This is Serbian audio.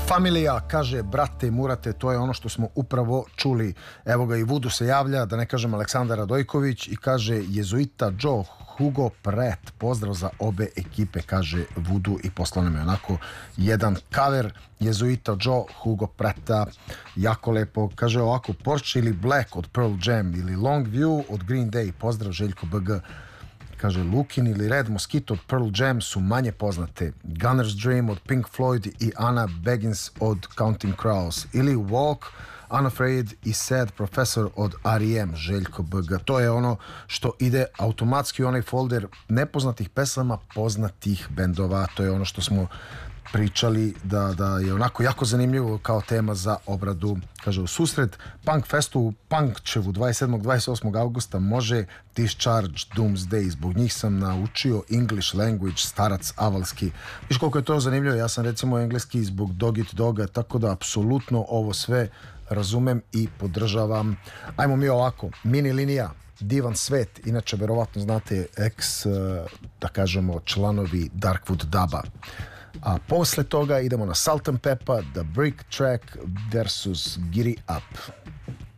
Familija, kaže brate Murate, to je ono što smo upravo čuli. Evo ga i Vudu se javlja, da ne kažem Aleksandar Radojković, i kaže Jezuita Joe, Hugo Pratt, pozdrav za obe ekipe, kaže Vudu, i poslao nam je onako jedan cover Jezuita Joe, Hugo Pratta, jako lepo. Kaže ovako, Porsche ili Black od Pearl Jam ili Long View od Green Day, pozdrav Željko BG. Kaže Lukin ili Red Mosquito od Pearl Jam su manje poznate. Gunner's Dream od Pink Floyd i Anna Beggins od Counting Crows, ili Walk, Unafraid i Sad Professor od R.E.M. Željko BG. To je ono što ide automatski u onaj folder nepoznatih pesama poznatih bendova. To je ono što smo pričali da je onako jako zanimljivo kao tema za obradu. Kaže, u susret Punk Festu u Punkčevu 27. 28. augusta može Discharge, Doomsday. Zbog njih sam naučio English language, starac avalski. Viš koliko je to zanimljivo, ja sam recimo engleski zbog Dog Eat Doga, tako da apsolutno ovo sve razumem i podržavam. Ajmo mi ovako, mini linija, Divan svet, inače verovatno znate da kažemo članovi Darkwood Duba. A posle toga idemo na Salt and Pepper, The Brick Track versus Giddy Up.